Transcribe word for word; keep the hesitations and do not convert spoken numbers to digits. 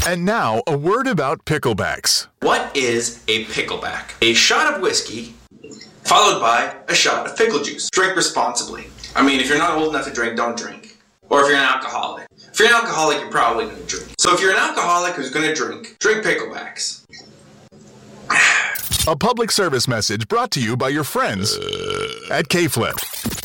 And now, a word about picklebacks. What is a pickleback? A shot of whiskey followed by a shot of pickle juice. Drink responsibly. I mean, if you're not old enough to drink, don't drink. Or if you're an alcoholic. If you're an alcoholic, you're probably going to drink. So if you're an alcoholic who's going to drink, drink picklebacks. A public service message brought to you by your friends at K-Flip.